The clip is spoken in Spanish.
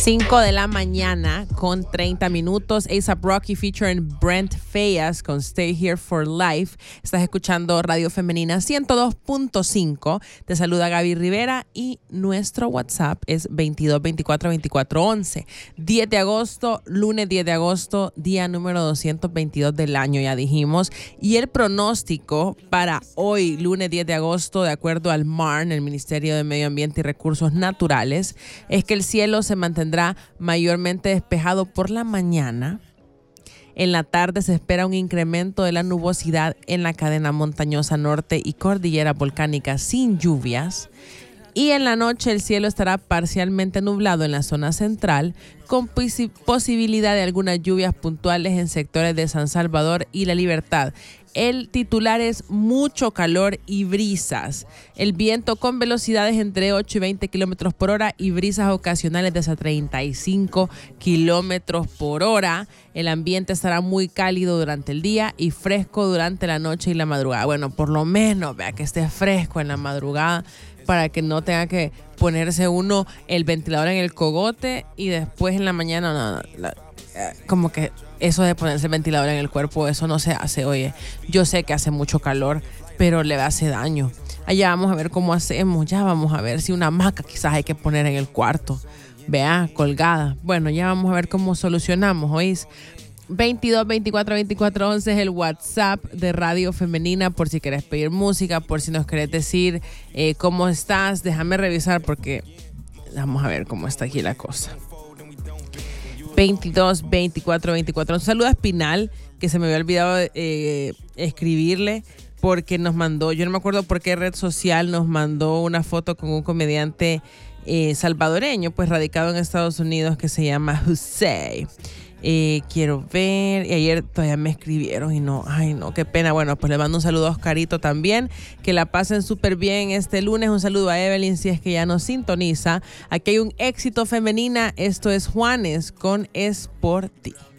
5 de la mañana con 30 minutos. A$AP Rocky featuring Brent Faiyaz con Stay Here for Life. Estás escuchando Radio Femenina 102.5. Te saluda Gaby Rivera y nuestro WhatsApp es 2224-2411. 10 de agosto, lunes 10 de agosto, día número 222 del año, ya dijimos. Y el pronóstico para hoy, lunes 10 de agosto, de acuerdo al MARN, el Ministerio de Medio Ambiente y Recursos Naturales, es que el cielo se mantendrá mayormente despejado por la mañana. En la tarde se espera un incremento de la nubosidad en la cadena montañosa norte y cordillera volcánica sin lluvias. Y en la noche el cielo estará parcialmente nublado en la zona central, con posibilidad de algunas lluvias puntuales en sectores de San Salvador y La Libertad. El titular es mucho calor y brisas. El viento con velocidades entre 8 y 20 kilómetros por hora y brisas ocasionales de hasta 35 kilómetros por hora. El ambiente estará muy cálido durante el día y fresco durante la noche y la madrugada. Bueno, por lo menos vea que esté fresco en la madrugada para que no tenga que ponerse uno el ventilador en el cogote y después en la mañana como que eso de ponerse el ventilador en el cuerpo, eso no se hace. Oye, yo sé que hace mucho calor, pero le hace daño. Allá vamos a ver cómo hacemos. Ya vamos a ver si una hamaca quizás hay que poner en el cuarto. Vea, colgada. Bueno, ya vamos a ver cómo solucionamos, ¿oís? 2224-2411 es el WhatsApp de Radio Femenina, por si querés pedir música, por si nos querés decir cómo estás. Déjame revisar porque vamos a ver cómo está aquí la cosa. 2224-24. Un saludo a Espinal, que se me había olvidado escribirle porque nos mandó, yo no me acuerdo por qué red social, nos mandó una foto con un comediante salvadoreño, pues radicado en Estados Unidos, que se llama José. Quiero ver, y ayer todavía me escribieron y no, ay no, qué pena. Bueno, pues le mando un saludo a Oscarito también, que la pasen súper bien este lunes. Un saludo a Evelyn si es que ya nos sintoniza. Aquí hay un éxito femenina, esto es Juanes con Es por ti.